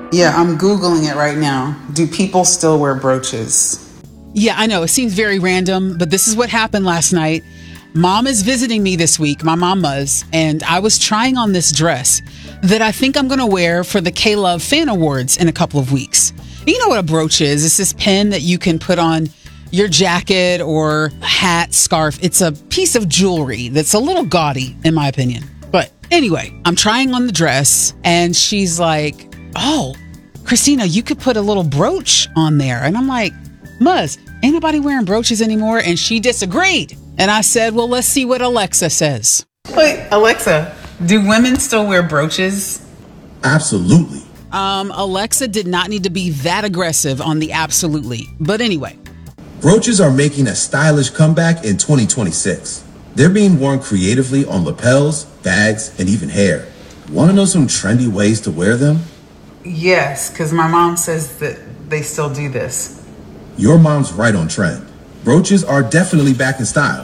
Yeah, I'm Googling it right now. Do people still wear brooches? Yeah, I know. It seems very random, but this is what happened last night. Mom is visiting me this week, my mom was, and I was trying on this dress that I think I'm going to wear for the K-Love Fan Awards in a couple of weeks. You know what a brooch is? It's this pin that you can put on your jacket or hat, scarf. It's a piece of jewelry that's a little gaudy, in my opinion. But anyway, I'm trying on the dress, and she's like, oh, Christina, you could put a little brooch on there. And I'm like, Muzz, ain't nobody wearing brooches anymore. And she disagreed. And I said, well, let's see what Alexa says. Wait, Alexa, do women still wear brooches? Absolutely. Alexa did not need to be that aggressive on the absolutely. But anyway. Brooches are making a stylish comeback in 2026. They're being worn creatively on lapels, bags, and even hair. Want to know some trendy ways to wear them? Yes, because my mom says that they still do this. Your mom's right on trend. Brooches are definitely back in style.